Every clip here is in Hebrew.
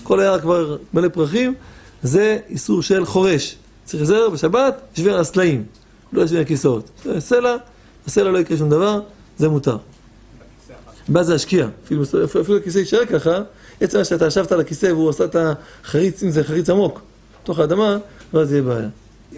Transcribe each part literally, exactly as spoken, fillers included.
כל היער כבר מלא פרחים, זה איסור של חורש. צריך לזהר בשבת, ישבי על הסלעים, לא ישבי על הכיסאות. סלע, הסלע לא יקרה שום דבר, זה מותר. בא זה השקיע, אפילו, אפילו הכיסא יישאר ככה, עצם שאתה ישבת על הכיסא והוא עושה את החריץ, אם זה חריץ עמוק, תוך האדמה, ואז יהיה בעיה.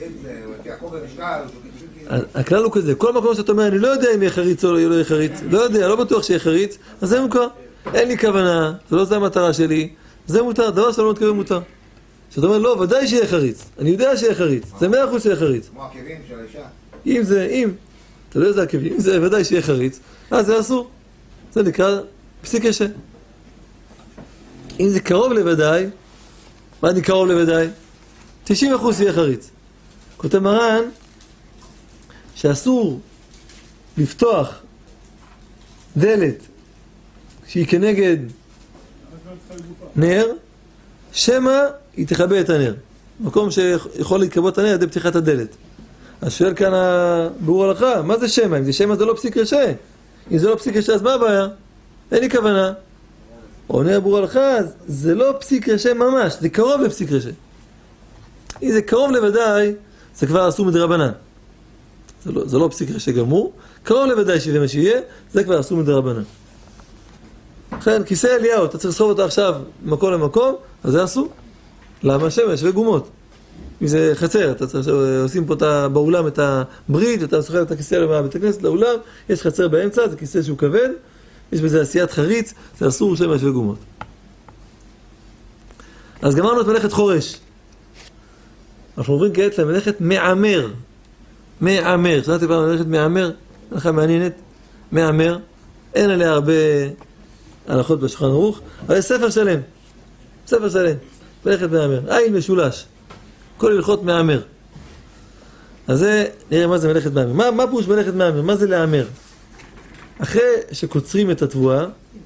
הכלל הוא כזה, כל מקום שאתה אומר, אני לא יודע אם יהיה חריץ או לא יהיה חריץ, לא יודע, לא בטוח שיהיה חריץ, אז זה מוכר. אין לי כוונה, זה לא זה המטרה שלי, זה מותר, דבר שלא מתכוון מותר. שאתה אומר, לא, ודאי שיהיה חריץ, אני יודע שיהיה חריץ, זה מאה אחוז שיהיה חריץ. כמו עקבים של האישה. אם זה, אם, אתה לא יודע זה עקבים, אם זה ודאי שיהיה חריץ, אז זה אסור. זה נקרא פסיק קשה. אם זה קרוב לוודאי, מה אני קרוב לוודאי? תשעים אחוז יהיה חריץ. כותב מרן, שאסור לפתוח דלת שהיא כנגד נר, שמה היא תכבה את הנר. מקום שיכול להתכבות הנר עד פתיחת הדלת. אז שואל כאן הביאור הלכה, מה זה שמה? אם זה שמה זה לא פסיק קשה. אם זה לא פסיק קשה, אז מה הבעיה? אין לי כוונה. עונה הביאור הלכה, זה לא פסיק קשה ממש, זה קרוב לפסיק קשה. אם זה קרוב לוודאי, זה כבר אסור מדרבנן. זה לא, זה לא פסיק קשה גמור, קרוב לוודאי שזה מה שיהיה, זה כבר אסור מדרבנן. לכן, כיסא אליהו, אתה צריך לסחוב אותו עכשיו ממקום למקום, אז זה אסור. למה? שמש וגומות. אם זה חצר, אתה צריך, עושים פה באולם את הברית, אתה סוחב את הכיסא מהבית הכנסת לאולם, יש חצר באמצע, זה כיסא שהוא כבד, יש בזה עשיית חריץ, זה אסור שמש וגומות. אז גמרנו את מלאכת חורש. אנחנו עוברים כעת למלאכת מעמר. מעמר. שמעתי פעם מלאכת מעמר? הלכה מעניינת. מעמר. אין עליה הרבה הלכות בשולחן ערוך, אבל יש ספר שלם. ספר שלם. מלאכת מעמר. עין משולש. כל הלכות מעמר. אז זה, נראה מה זה מלאכת מעמר. מה, מה פירוש מלאכת מעמר? מה זה לעמר? אחרי שקוצרים את התבואה,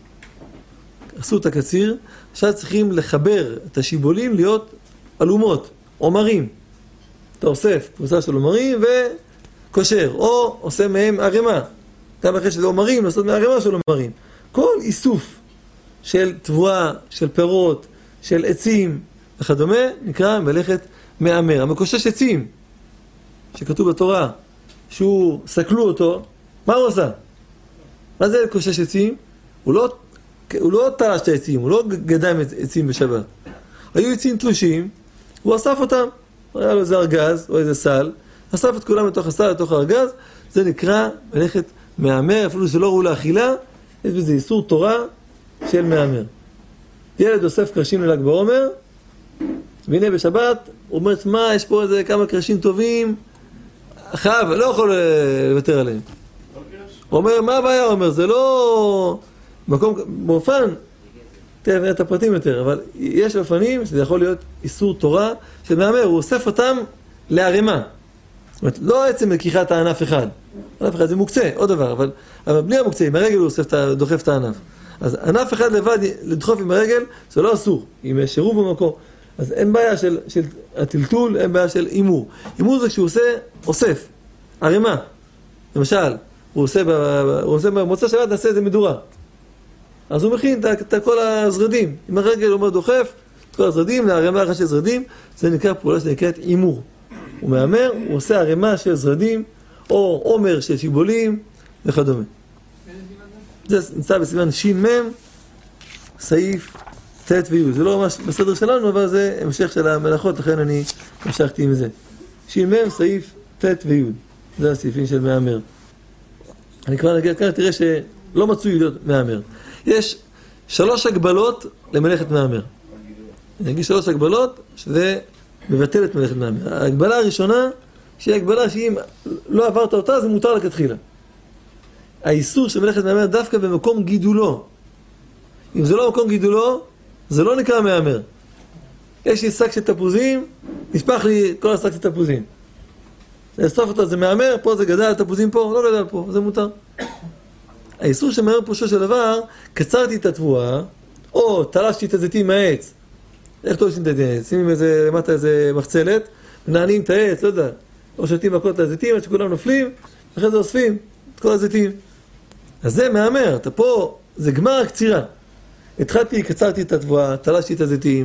עשו את הקציר, עכשיו צריכים לחבר את השיבולים להיות אלומות, עומרים. אתה אוסף קבוצה של עומרים וקושר, או עושה מהם ערימה. גם אחרי שזה עומרים, לעשות מערימה של עומרים. כל איסוף של תבואה, של פירות, של עצים וכדומה, נקרא מלאכת מעמר. המקושש עצים, שכתוב בתורה, שהוא סקלו אותו, מה הוא עושה? מה זה לקושש עצים? הוא לא, הוא לא תלש את העצים, הוא לא גדע עצים בשבת. היו עצים תלושים, הוא אסף אותם. היה לו איזה ארגז או איזה סל, אסף את כולם לתוך הסל, לתוך הארגז, זה נקרא מלאכת מעמר, אפילו שלא ראו לאכילה, יש בזה איסור תורה של מעמר. ילד אוסף קרשים לל"ג בעומר, והנה בשבת, הוא אומר, מה, יש פה איזה כמה קרשים טובים, חייב, לא יכול לוותר עליהם. הוא אומר, מה הבעיה? הוא אומר, זה לא מקום, באופן, תראה את הפרטים יותר, אבל יש אופנים שזה יכול להיות איסור תורה של מעמר, הוא אוסף אותם לערימה. זאת אומרת, לא עצם לקיחת הענף אחד. ענף אחד זה מוקצה, עוד דבר, אבל, אבל בלי המוקצה, עם הרגל הוא אוסף, דוחף את הענף. אז ענף אחד לבד, לדחוף עם הרגל, זה לא אסור, אם יש שירוב במקום. אז אין בעיה של, של הטלטול, אין בעיה של אימור. אימור זה כשהוא עושה, אוסף, ערימה. למשל, הוא עושה, הוא עושה במוצא שבת, נעשה איזה מדורה. אז הוא מכין את כל הזרדים. עם הרגל הוא אומר דוחף, את כל הזרדים, לערימה אחת של זרדים, זה נקרא פעולה שנקראת אימור. הוא מאמר, הוא עושה ערימה של זרדים, או עומר של שיבולים, וכדומה. זה נמצא בסימן ש"מ, סעיף ט' וי'. זה לא ממש בסדר שלנו, אבל זה המשך של המלאכות, לכן אני המשכתי עם זה. ש"מ, סעיף ט' וי'. זה הסעיפים של מאמר. אני כבר נגיד כאן, תראה שלא מצוי להיות מאמר. יש שלוש הגבלות למלאכת מאמר. אני אגיד שלוש הגבלות, שזה מבטל את מלאכת מאמר. ההגבלה הראשונה, שהיא הגבלה שאם לא עברת אותה, זה מותר לכתחילה. האיסור של מלאכת מאמר דווקא במקום גידולו. אם זה לא מקום גידולו, זה לא נקרא מאמר. יש לי שק של תפוזים, נשפך לי כל השק של תפוזים. לאסוף אותו זה מאמר, פה זה גדל תפוזים פה, לא גדל פה, זה מותר. האיסור שמאמר פרושו של דבר, קצרתי את התבואה, או תלשתי את הזיתים מהעץ. איך תולשים את העץ? שימים איזה, למטה איזה מחצלת, מנענים את העץ, לא יודע, או שותים מכות לזיתים, עד שכולם נופלים, אחרי זה אוספים את כל הזיתים. אז זה מאמר, אתה פה, זה גמר הקצירה. התחלתי, קצרתי את התבואה, תלשתי את הזיתים,